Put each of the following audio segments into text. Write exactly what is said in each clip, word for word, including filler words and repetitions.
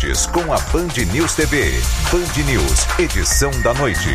Esportes com a Band News T V. Band News, edição da noite.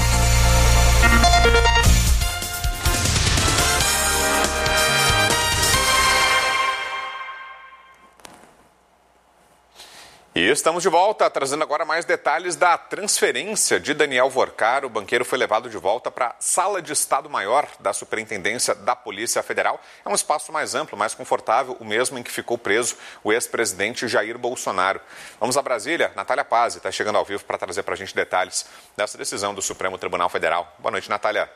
E estamos de volta, trazendo agora mais detalhes da transferência de Daniel Vorcar. O banqueiro foi levado de volta para a Sala de Estado-Maior da Superintendência da Polícia Federal. É um espaço mais amplo, mais confortável, o mesmo em que ficou preso o ex-presidente Jair Bolsonaro. Vamos a Brasília. Natália Pazzi está chegando ao vivo para trazer para a gente detalhes dessa decisão do Supremo Tribunal Federal. Boa noite, Natália.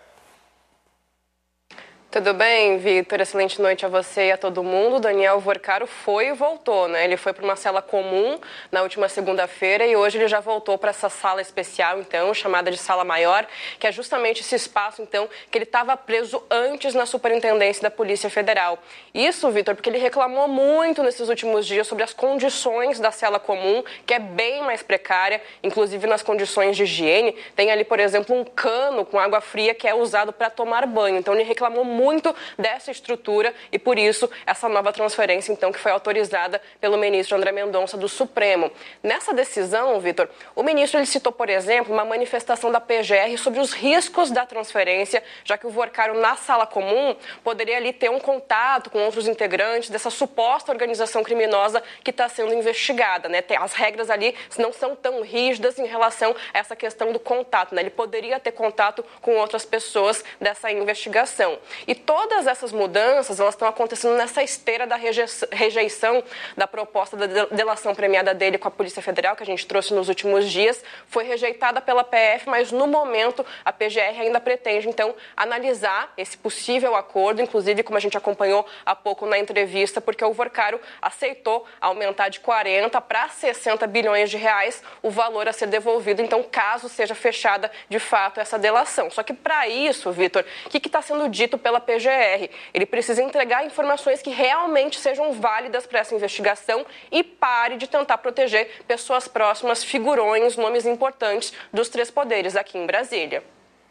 Tudo bem, Vitor? Excelente noite a você e a todo mundo. Daniel Vorcaro foi e voltou, né? Ele foi para uma cela comum na última segunda-feira e hoje ele já voltou para essa sala especial, então, chamada de Sala Maior, que é justamente esse espaço, então, que ele estava preso antes na Superintendência da Polícia Federal. Isso, Vitor, porque ele reclamou muito nesses últimos dias sobre as condições da cela comum, que é bem mais precária, inclusive nas condições de higiene. Tem ali, por exemplo, um cano com água fria que é usado para tomar banho. Então, ele reclamou muito muito dessa estrutura e, por isso, essa nova transferência, então, que foi autorizada pelo ministro André Mendonça do Supremo. Nessa decisão, Vitor, o ministro ele citou, por exemplo, uma manifestação da P G R sobre os riscos da transferência, já que o Vorcaro, na sala comum, poderia ali ter um contato com outros integrantes dessa suposta organização criminosa que está sendo investigada, né? As regras ali não são tão rígidas em relação a essa questão do contato, né? Ele poderia ter contato com outras pessoas dessa investigação. E todas essas mudanças, elas estão acontecendo nessa esteira da rejeição da proposta da delação premiada dele com a Polícia Federal, que a gente trouxe nos últimos dias. Foi rejeitada pela P F, mas no momento a P G R ainda pretende, então, analisar esse possível acordo, inclusive, como a gente acompanhou há pouco na entrevista, porque o Vorcaro aceitou aumentar de quarenta para sessenta bilhões de reais o valor a ser devolvido, então, caso seja fechada, de fato, essa delação. Só que, para isso, Vitor, o que está sendo dito pela P G R? Ele precisa entregar informações que realmente sejam válidas para essa investigação e pare de tentar proteger pessoas próximas, figurões, nomes importantes dos três poderes aqui em Brasília.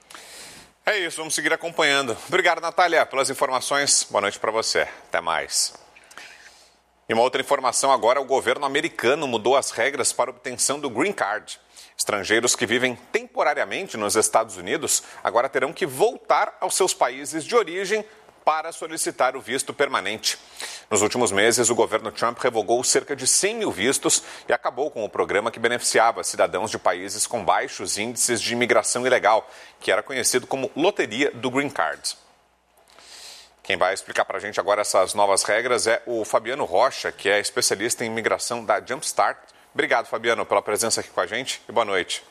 É isso, vamos seguir acompanhando. Obrigado, Natália, pelas informações. Boa noite para você. Até mais. E uma outra informação agora, o governo americano mudou as regras para obtenção do Green Card. Estrangeiros que vivem temporariamente nos Estados Unidos agora terão que voltar aos seus países de origem para solicitar o visto permanente. Nos últimos meses, o governo Trump revogou cerca de cem mil vistos e acabou com o programa que beneficiava cidadãos de países com baixos índices de imigração ilegal, que era conhecido como loteria do Green Card. Quem vai explicar para a gente agora essas novas regras é o Fabiano Rocha, que é especialista em imigração da Jumpstart. Obrigado, Fabiano, pela presença aqui com a gente e boa noite.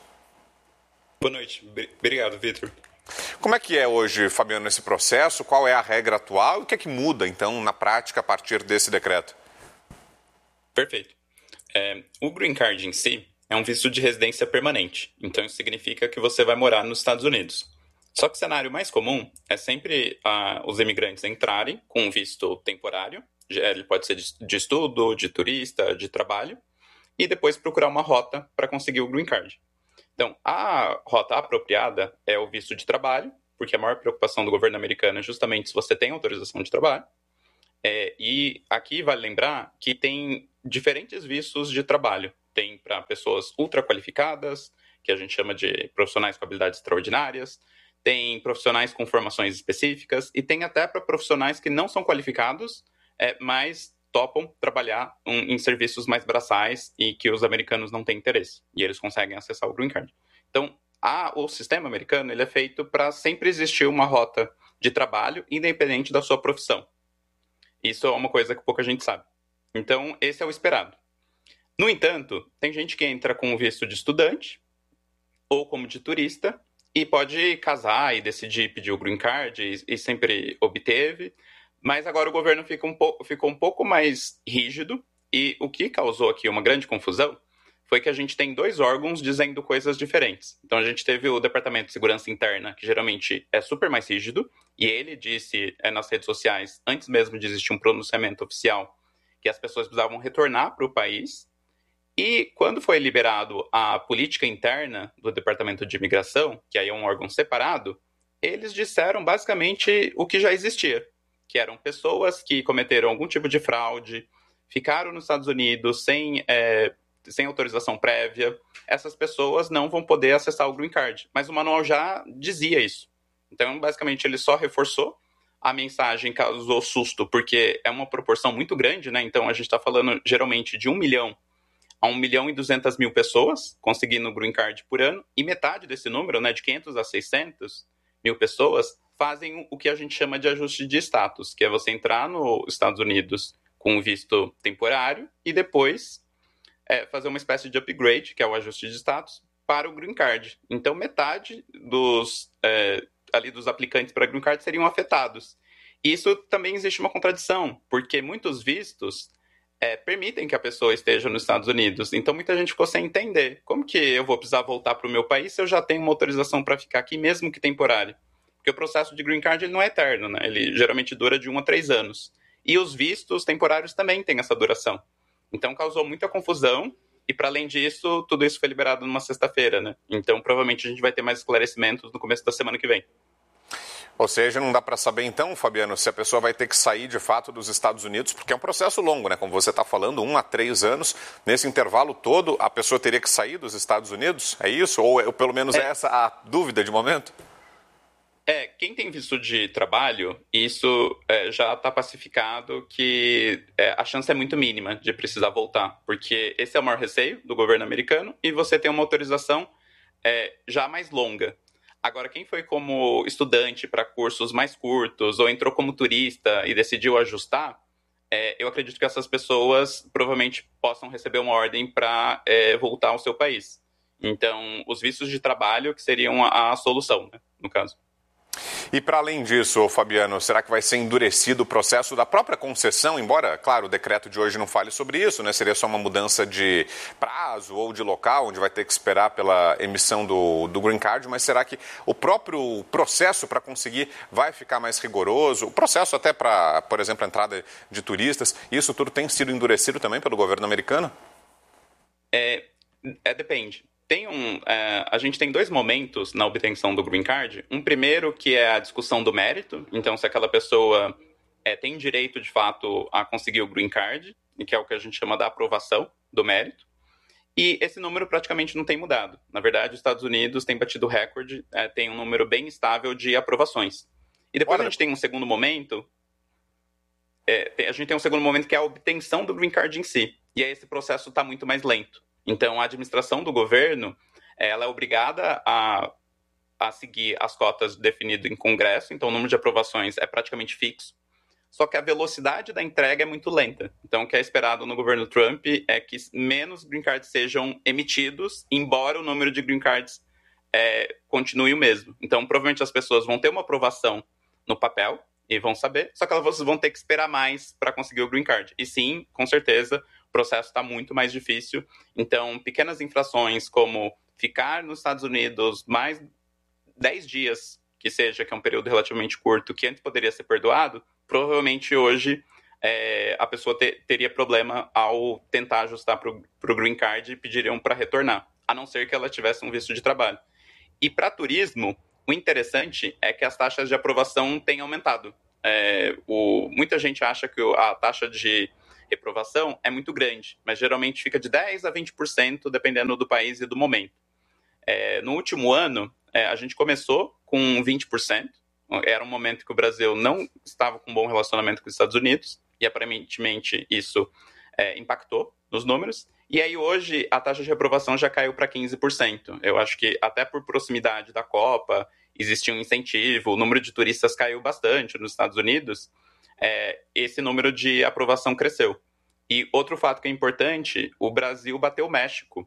Boa noite. Obrigado, Vitor. Como é que é hoje, Fabiano, esse processo? Qual é a regra atual e o que é que muda, então, na prática, a partir desse decreto? Perfeito. É, o Green Card em si é um visto de residência permanente. Então, isso significa que você vai morar nos Estados Unidos. Só que o cenário mais comum é sempre ah, os imigrantes entrarem com um visto temporário. Ele pode ser de, de estudo, de turista, de trabalho. E depois procurar uma rota para conseguir o Green Card. Então, a rota apropriada é o visto de trabalho, porque a maior preocupação do governo americano é justamente se você tem autorização de trabalho. É, e aqui vale lembrar que tem diferentes vistos de trabalho. Tem para pessoas ultra qualificadas, que a gente chama de profissionais com habilidades extraordinárias, tem profissionais com formações específicas, e tem até para profissionais que não são qualificados, é, mas topam trabalhar um, em serviços mais braçais e que os americanos não têm interesse. E eles conseguem acessar o Green Card. Então, a, o sistema americano ele é feito para sempre existir uma rota de trabalho independente da sua profissão. Isso é uma coisa que pouca gente sabe. Então, esse é o esperado. No entanto, tem gente que entra com o visto de estudante ou como de turista e pode casar e decidir pedir o Green Card e, e sempre obteve. Mas agora o governo fica um pouco, ficou um pouco mais rígido e o que causou aqui uma grande confusão foi que a gente tem dois órgãos dizendo coisas diferentes. Então a gente teve o Departamento de Segurança Interna, que geralmente é super mais rígido, e ele disse é, nas redes sociais, antes mesmo de existir um pronunciamento oficial, que as pessoas precisavam retornar para o país. E quando foi liberado a política interna do Departamento de Imigração, que aí é um órgão separado, eles disseram basicamente o que já existia, que eram pessoas que cometeram algum tipo de fraude, ficaram nos Estados Unidos sem é, sem autorização prévia, essas pessoas não vão poder acessar o Green Card. Mas o manual já dizia isso. Então, basicamente, ele só reforçou. A mensagem causou susto, porque é uma proporção muito grande, né? Então, a gente está falando, geralmente, de um milhão a um milhão e duzentas mil pessoas conseguindo o Green Card por ano, e metade desse número, né, de quinhentos a seiscentos mil pessoas, fazem o que a gente chama de ajuste de status, que é você entrar nos Estados Unidos com visto temporário e depois é, fazer uma espécie de upgrade, que é o ajuste de status, para o Green Card. Então, metade dos... É, ali dos aplicantes para Green Card seriam afetados. E isso também existe uma contradição, porque muitos vistos é, permitem que a pessoa esteja nos Estados Unidos. Então, muita gente ficou sem entender. Como que eu vou precisar voltar para o meu país se eu já tenho uma autorização para ficar aqui, mesmo que temporário? Porque o processo de Green Card ele não é eterno, né? Ele geralmente dura de um a três anos. E os vistos temporários também têm essa duração. Então, causou muita confusão. E, para além disso, tudo isso foi liberado numa sexta-feira, né? Então, provavelmente, a gente vai ter mais esclarecimentos no começo da semana que vem. Ou seja, não dá para saber então, Fabiano, se a pessoa vai ter que sair de fato dos Estados Unidos, porque é um processo longo, né? Como você está falando, um a três anos. Nesse intervalo todo, a pessoa teria que sair dos Estados Unidos? É isso? Ou, ou pelo menos é. é essa a dúvida de momento? É, quem tem visto de trabalho, isso é, já está pacificado que é, a chance é muito mínima de precisar voltar, porque esse é o maior receio do governo americano e você tem uma autorização é, já mais longa. Agora, quem foi como estudante para cursos mais curtos ou entrou como turista e decidiu ajustar, é, eu acredito que essas pessoas provavelmente possam receber uma ordem para é, voltar ao seu país. Então, os vistos de trabalho que seriam a, a solução, né, no caso. E para além disso, Fabiano, será que vai ser endurecido o processo da própria concessão? Embora, claro, o decreto de hoje não fale sobre isso, né? Seria só uma mudança de prazo ou de local, onde vai ter que esperar pela emissão do, do Green Card, mas será que o próprio processo para conseguir vai ficar mais rigoroso? O processo até para, por exemplo, a entrada de turistas, isso tudo tem sido endurecido também pelo governo americano? É, é depende. Tem um, é, a gente tem dois momentos na obtenção do Green Card. Um primeiro que é a discussão do mérito. Então, se aquela pessoa é, tem direito, de fato, a conseguir o Green Card, que é o que a gente chama da aprovação do mérito. E esse número praticamente não tem mudado. Na verdade, os Estados Unidos têm batido recorde, é, tem um número bem estável de aprovações. E depois Olha. a gente tem um segundo momento, é, a gente tem um segundo momento que é a obtenção do Green Card em si. E aí esse processo está muito mais lento. Então, a administração do governo, ela é obrigada a, a seguir as cotas definidas em Congresso, então o número de aprovações é praticamente fixo, só que a velocidade da entrega é muito lenta. Então, o que é esperado no governo Trump é que menos green cards sejam emitidos, embora o número de green cards é, continue o mesmo. Então, provavelmente as pessoas vão ter uma aprovação no papel e vão saber, só que elas vão ter que esperar mais para conseguir o green card. E sim, com certeza, o processo está muito mais difícil. Então, pequenas infrações como ficar nos Estados Unidos mais dez dias, que seja, que é um período relativamente curto, que antes poderia ser perdoado, provavelmente hoje é, a pessoa te, teria problema ao tentar ajustar para o Green Card e pediriam para retornar, a não ser que ela tivesse um visto de trabalho. E para turismo, o interessante é que as taxas de aprovação têm aumentado. É, o, muita gente acha que a taxa de reprovação é muito grande, mas geralmente fica de dez a vinte por cento, dependendo do país e do momento. É, no último ano, é, a gente começou com vinte por cento, era um momento que o Brasil não estava com um bom relacionamento com os Estados Unidos, e aparentemente isso é, impactou nos números, e aí hoje a taxa de reprovação já caiu para quinze por cento. Eu acho que até por proximidade da Copa, existia um incentivo, o número de turistas caiu bastante nos Estados Unidos, É, esse número de aprovação cresceu. E outro fato que é importante, o Brasil bateu o México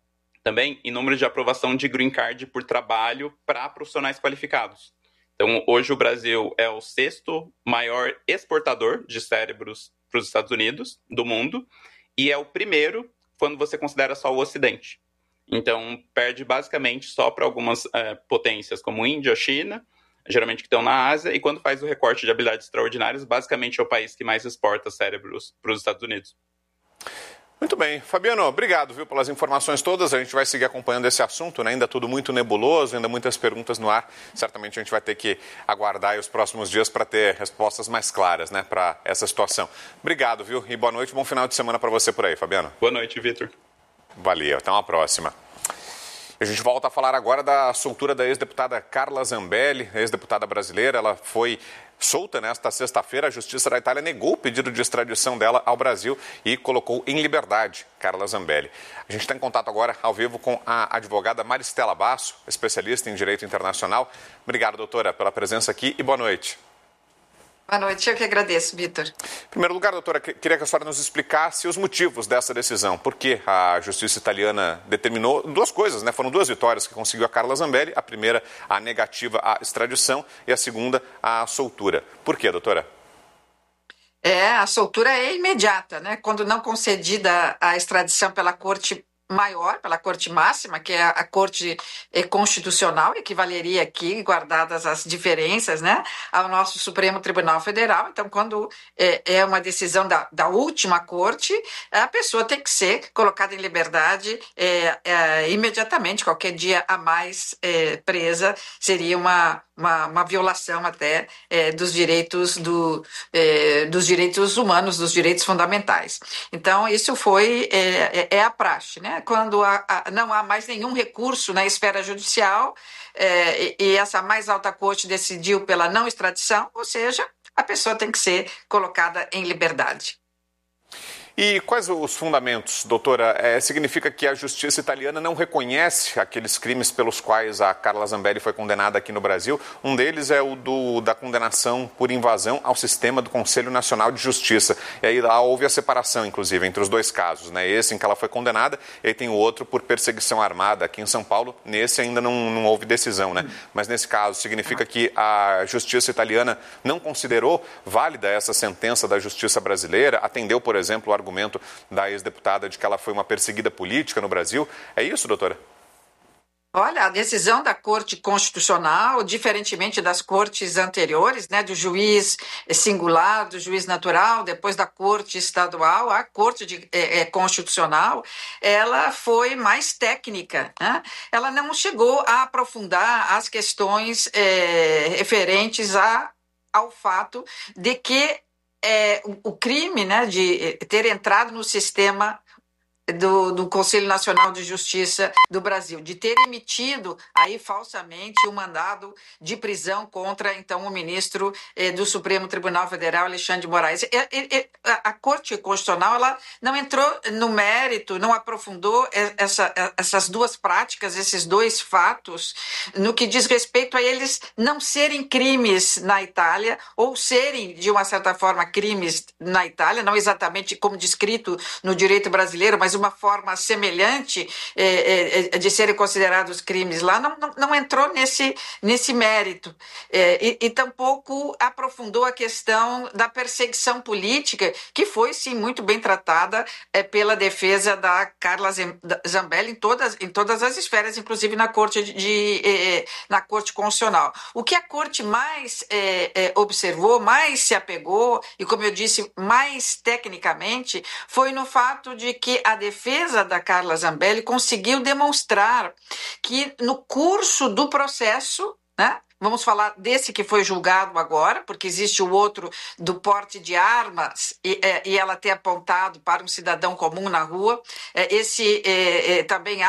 também em número de aprovação de Green Card por trabalho para profissionais qualificados. Então, hoje o Brasil é o sexto maior exportador de cérebros para os Estados Unidos do mundo e é o primeiro quando você considera só o Ocidente. Então, perde basicamente só para algumas é, potências como Índia, China, geralmente que estão na Ásia, e quando faz o recorte de habilidades extraordinárias, basicamente é o país que mais exporta cérebros para os Estados Unidos. Muito bem. Fabiano, obrigado, viu, pelas informações todas. A gente vai seguir acompanhando esse assunto, né? Ainda tudo muito nebuloso, ainda muitas perguntas no ar. Certamente a gente vai ter que aguardar aí os próximos dias para ter respostas mais claras, né, para essa situação. Obrigado, viu, e boa noite, bom final de semana para você por aí, Fabiano. Boa noite, Vitor. Valeu, até uma próxima. A gente volta a falar agora da soltura da ex-deputada Carla Zambelli, ex-deputada brasileira. Ela foi solta nesta sexta-feira. A Justiça da Itália negou o pedido de extradição dela ao Brasil e colocou em liberdade Carla Zambelli. A gente está em contato agora, ao vivo, com a advogada Maristela Basso, especialista em Direito Internacional. Obrigado, doutora, pela presença aqui e boa noite. Boa noite, eu que agradeço, Vitor. Em primeiro lugar, doutora, queria que a senhora nos explicasse os motivos dessa decisão. Por que a justiça italiana determinou duas coisas, né? Foram duas vitórias que conseguiu a Carla Zambelli. A primeira, a negativa à extradição, e a segunda, a soltura. Por quê, doutora? É, a soltura é imediata, né? Quando não concedida a extradição pela Corte maior, pela Corte Máxima, que é a Corte Constitucional, equivaleria aqui, guardadas as diferenças, né, ao nosso Supremo Tribunal Federal. Então, quando é, é uma decisão da, da última Corte, a pessoa tem que ser colocada em liberdade é, é, imediatamente. Qualquer dia a mais é, presa seria uma, uma, uma violação até é, dos direitos do, é, dos direitos humanos, dos direitos fundamentais. Então, isso foi é, é a praxe, né? Quando há, há, não há mais nenhum recurso na esfera judicial é, e, e essa mais alta corte decidiu pela não extradição, ou seja, a pessoa tem que ser colocada em liberdade. E quais os fundamentos, doutora? É, significa que a justiça italiana não reconhece aqueles crimes pelos quais a Carla Zambelli foi condenada aqui no Brasil. Um deles é o do, da condenação por invasão ao sistema do Conselho Nacional de Justiça. E aí lá houve a separação, inclusive, entre os dois casos, né? Esse em que ela foi condenada e aí tem o outro por perseguição armada aqui em São Paulo. Nesse ainda não, não houve decisão, né? Mas nesse caso significa que a justiça italiana não considerou válida essa sentença da justiça brasileira, atendeu, por exemplo, o argumento argumento da ex-deputada de que ela foi uma perseguida política no Brasil. É isso, doutora? Olha, a decisão da Corte Constitucional, diferentemente das cortes anteriores, né, do juiz singular, do juiz natural, depois da Corte Estadual, a Corte de, é, é, Constitucional, ela foi mais técnica, né? Ela não chegou a aprofundar as questões é, referentes a, ao fato de que É, o, o crime, né, de ter entrado no sistema do, do Conselho Nacional de Justiça do Brasil, de ter emitido aí falsamente um mandado de prisão contra então o ministro eh, do Supremo Tribunal Federal, Alexandre de Moraes. E, e, a, a Corte Constitucional ela não entrou no mérito, não aprofundou essa, essas duas práticas, esses dois fatos, no que diz respeito a eles não serem crimes na Itália ou serem, de uma certa forma, crimes na Itália, não exatamente como descrito no direito brasileiro, mas uma forma semelhante é, é, de serem considerados crimes lá, não, não, não entrou nesse, nesse mérito é, e, e tampouco aprofundou a questão da perseguição política, que foi, sim, muito bem tratada é, pela defesa da Carla Zambelli em todas, em todas as esferas, inclusive na Corte, de, de, é, na Corte Constitucional. O que a Corte mais é, é, observou, mais se apegou, e como eu disse, mais tecnicamente, foi no fato de que a defesa da Carla Zambelli conseguiu demonstrar que no curso do processo, né, vamos falar desse que foi julgado agora, porque existe o outro do porte de armas e, e ela ter apontado para um cidadão comum na rua, esse é, é, também há